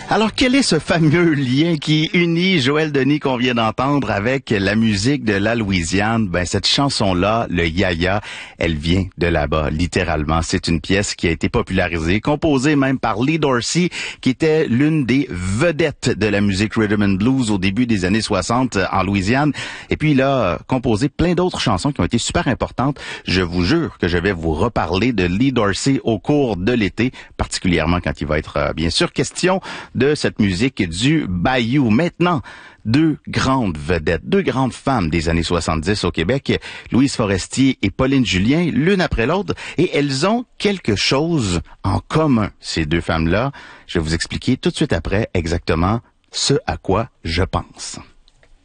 Alors, quel est ce fameux lien qui unit Joël Denis qu'on vient d'entendre avec la musique de la Louisiane? Ben, cette chanson-là, le Yaya, elle vient de là-bas, littéralement. C'est une pièce qui a été popularisée, composée même par Lee Dorsey, qui était l'une des vedettes de la musique rhythm and blues au début des années 60 en Louisiane. Et puis, il a composé plein d'autres chansons qui ont été super importantes. Je vous jure que je vais vous reparler de Lee Dorsey au cours de l'été, particulièrement quand il va être, bien sûr, question de cette musique du Bayou. Maintenant, deux grandes vedettes, deux grandes femmes des années 70 au Québec, Louise Forestier et Pauline Julien, l'une après l'autre, et elles ont quelque chose en commun, ces deux femmes-là. Je vais vous expliquer tout de suite après exactement ce à quoi je pense.